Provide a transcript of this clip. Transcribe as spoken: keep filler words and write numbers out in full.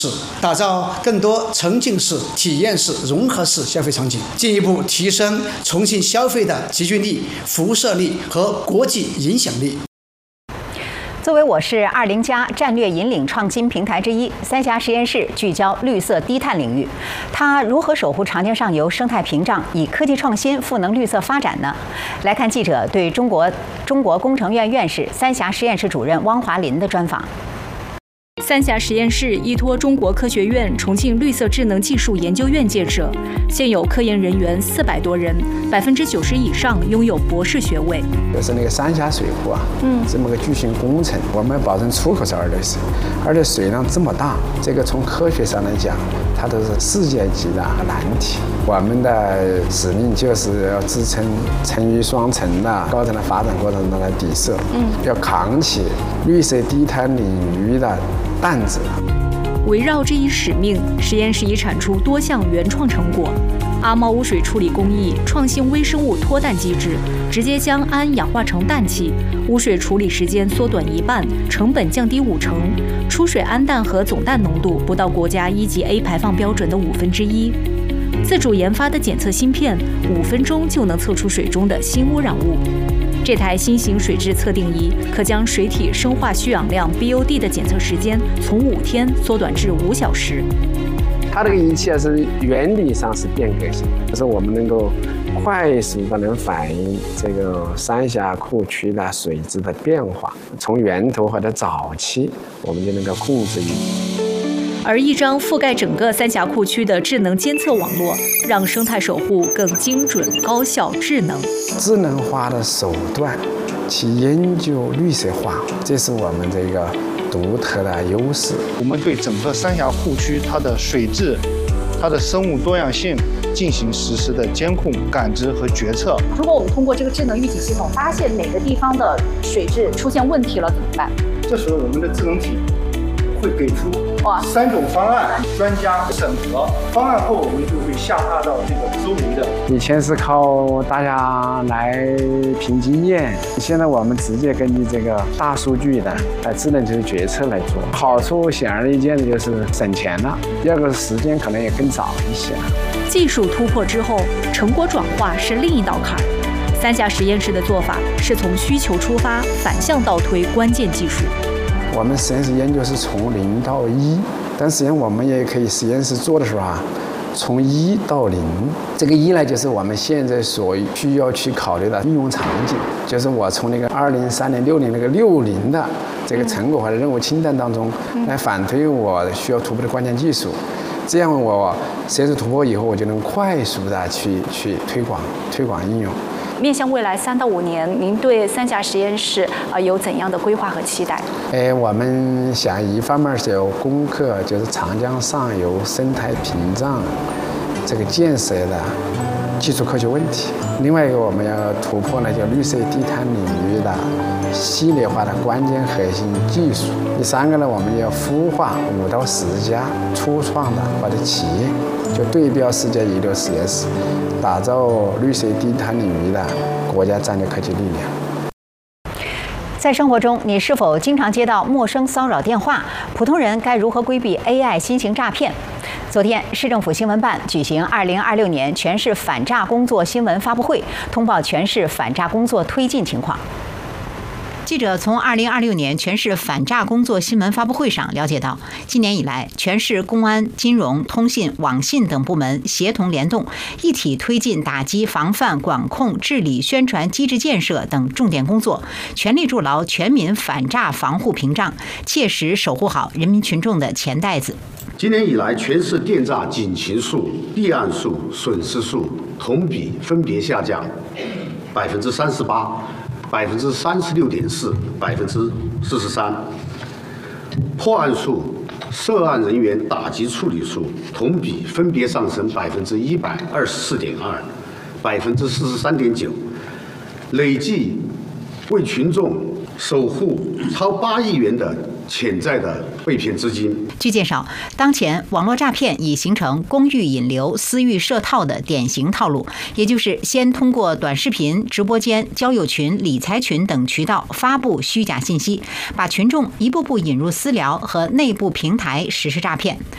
打造更多沉浸式、体验式、融合式消费场景，进一步提升重庆消费的集聚力、辐射力和国际影响力。 作为我市二零加战略引领创新平台之一，三峡实验室聚焦绿色低碳领域，它如何守护长江上游生态屏障，以科技创新赋能绿色发展呢？来看记者对中国中国工程院院士、三峡实验室主任汪华林的专访。 三峡实验室依托中国科学院重庆绿色智能技术研究院建设，现有科研人员四百多人，百分之九十以上拥有博士学位。 就是那个三峡水库啊，嗯，这么个巨型工程，我们保证出口是二点水，而且水量这么大，这个从科学上来讲，它都是世界级的难题。我们的使命就是要支撑成渝双城的高层的发展过程中的底色，嗯，要扛起绿色低碳领域的担子。 围绕这一使命，实验室已产出多项原创成果。阿猫污水处理工艺创新微生物脱氮机制，直接将氨氧化成氮气，污水处理时间缩短一半，成本降低五成，出水氨氮和总氮浓度不到国家一级 A 排放标准的五分之一。自主研发的检测芯片，五分钟就能测出水中的新污染物。这台新型水质测定仪可将水体生化需氧量 B O D 的检测时间从五天缩短至五小时。 它这个仪器啊是原理上是变革性，就是我们能够快速的能反映这个三峡库区的水质的变化，从源头或者早期，我们就能够控制于。 而一张覆盖整个三峡库区的智能监测网络，让生态守护更精准、高效、智能。 智能化的手段去研究绿色化，这是我们这个独特的优势。 我们对整个三峡库区它的水质、它的生物多样性进行实时的监控、感知和决策。 如果我们通过这个智能预警系统发现哪个地方的水质出现问题了，怎么办？ 这时候我们的智能体会给出三种方案，专家审核方案后，我们就会下发到这个周围的。 以前是靠大家来凭经验，现在我们直接根据这个大数据的呃智能就是决策来做。好处显而易见的就是省钱了，第二个时间可能也更早一些。 技术突破之后，成果转化是另一道坎儿。三峡实验室的做法是从需求出发，反向倒推关键技术。 我们实验室研究是从零到一，但实际上我们也可以实验室做的时候啊，从一到零。这个一呢，就是我们现在所需要去考虑的应用场景，就是我从那个二零、三零、六零那个六零的这个成果或者任务清单当中来反推我需要突破的关键技术。这样我实验室突破以后，我就能快速的去去推广推广应用。 面向未来三到五年，您对三峡实验室啊有怎样的规划和期待？ 哎，我们想一方面是有攻克就是长江上游生态屏障这个建设的基础科学问题，另外一个我们要突破呢叫绿色低碳领域的系列化的关键核心技术。第三个呢，我们要孵化五到十家初创的或者企业，就对标世界一流实验室，打造绿色低碳领域的国家战略科技力量。 在生活中，你是否经常接到陌生骚扰电话？普通人该如何规避 A I 新型诈骗？昨天，市政府新闻办举行二零二六年全市反诈工作新闻发布会，通报全市反诈工作推进情况。记者从二零二六年全市反诈工作新闻发布会上了解到，今年以来，全市公安、金融、通信、网信等部门协同联动，一体推进打击防范、管控、治理、宣传机制建设等重点工作，全力筑牢全民反诈防护屏障，切实守护好人民群众的钱袋子。 今年以来，全市电诈警情数、立案数、损失数同比分别下降百分之三十八。百分之三十六点四，百分之四十三，破案数、涉案人员打击处理数同比分别上升百分之一百二十四点二，百分之四十三点九，累计为群众守护超八亿元的潜在的被骗资金。 据介绍，当前网络诈骗已形成公寓引流、私域设套的典型套路，也就是先通过短视频、直播间、交友群、理财群等渠道发布虚假信息，把群众一步步引入私聊和内部平台实施诈骗。